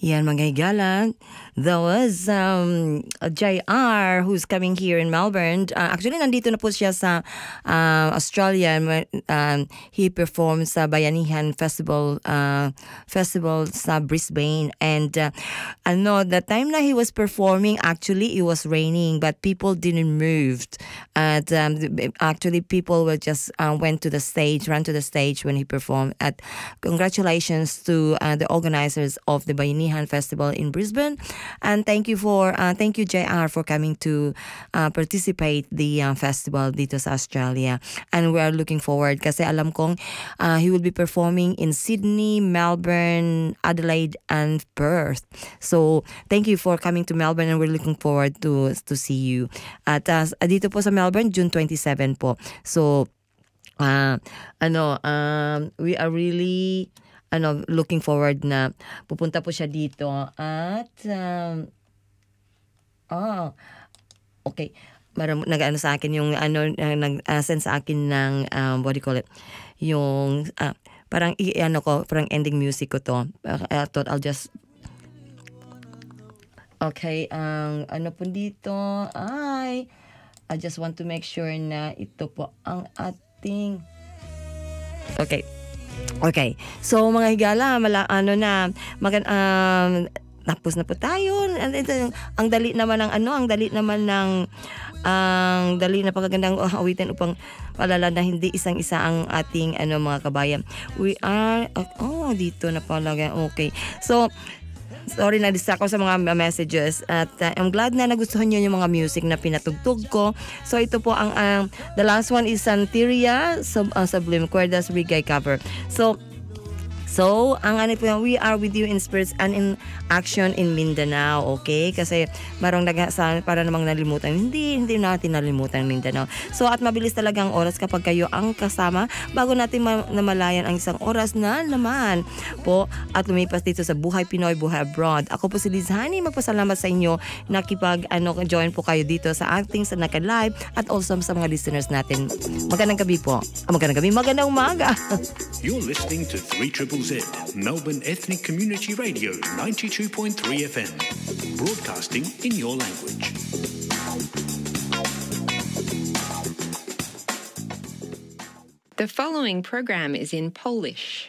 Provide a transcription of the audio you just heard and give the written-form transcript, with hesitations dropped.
Yan mga higala. There was JR who's coming here in Melbourne. Actually, nandito na po siya sa Australia. He performed sa Bayanihan Festival sa Brisbane. And the time na he was performing, actually, it was raining, but people didn't move. And actually, people were just ran to the stage when he performed. At congratulations to the organizers of the Bayanihan Festival in Brisbane. And thank you JR for coming to participate the festival dito sa Australia. And we are looking forward kasi alam kong he will be performing in Sydney, Melbourne, Adelaide, and Perth. So thank you for coming to Melbourne, and we're looking forward to see you. At dito po sa Melbourne, June 27 po. So we are really looking forward na pupunta po siya dito at okay, nag-ano sa akin yung nag-send sa akin ng what do you call it, yung parang parang ending music ko to. I thought I'll just okay, ano po dito I just want to make sure na ito po ang ating Okay. So mga higala, tapos na po tayo. Ang dali naman ng pagagandang awitin upang palala na hindi isang-isa ang ating mga kabayan. We are dito na pala. Okay. So sorry na distract ako sa mga messages at I'm glad na nagustuhan niyo yung mga music na pinatugtog ko. So ito po ang the last one is Santeria Sublime Cuerdas reggae cover. So, ang po yan, we are with you in spirits and in action in Mindanao, okay? Kasi marong para namang nalimutan. Hindi natin nalimutan Mindanao. So, at mabilis talaga ang oras kapag kayo ang kasama bago natin namalayan ang isang oras na naman po at lumipas dito sa Buhay Pinoy, Buhay Abroad. Ako po si Liz Honey, magpasalamat sa inyo na join po kayo dito sa ating sa Naka-Live at also sa mga listeners natin. Magandang gabi po. Magandang umaga. You're listening to 3ZZZ, Melbourne Ethnic Community Radio 92.3 FM, broadcasting in your language. The following program is in Polish.